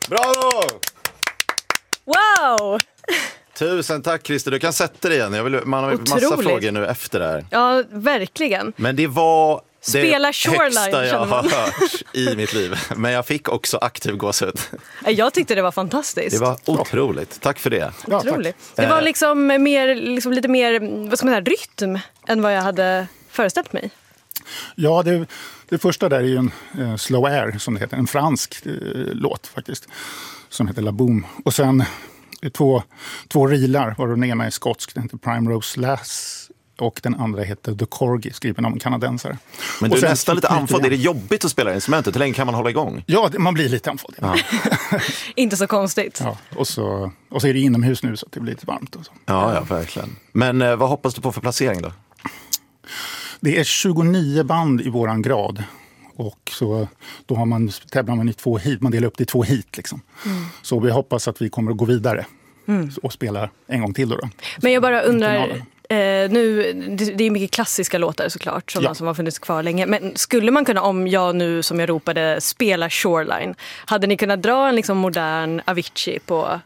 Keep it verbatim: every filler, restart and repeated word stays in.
Bravo! Wow! Tusen tack Christer, du kan sätta dig igen. Jag vill, man har Otroligt. massa frågor nu efter det här. Ja, verkligen. Men det var det Spela Shoreline, högsta jag känner man. har hört i mitt liv. Men jag fick också aktiv gåshud. Jag tyckte det var fantastiskt. Det var otroligt. Tack för det. Ja, Otroligt. Det var liksom, mer, liksom lite mer, vad ska man säga, rytm än vad jag hade föreställt mig. Ja, det, det första där är ju en eh, Slow Air, som det heter. En fransk eh, låt faktiskt, som heter La Boom. Och sen eh, två, två reelar, var den ena är skotsk, den heter Primrose Lass. Och den andra heter The Corgi, skriven av en kanadensare. Men och du är sen, nästan lite andfådd. Är det jobbigt att spela instrumentet? Hur länge kan man hålla igång? Ja, man blir lite andfådd. Ja. Inte så konstigt. Ja, och, så, och så är det inomhus nu så att det blir lite varmt. Och så. Ja, ja, verkligen. Men eh, vad hoppas du på för placering då? Det är tjugonio band i våran grad. Och så, då har man, tävlar man i två hit. Man delar upp det i två hit. Liksom. Mm. Så vi hoppas att vi kommer att gå vidare mm. och spela en gång till. Då då. Men jag bara undrar... Eh, nu, det, det är mycket klassiska låtar såklart, sådana ja. som har funnits kvar länge. Men skulle man kunna, om jag nu som jag ropade spela Shoreline, hade ni kunnat dra en liksom modern Avicii på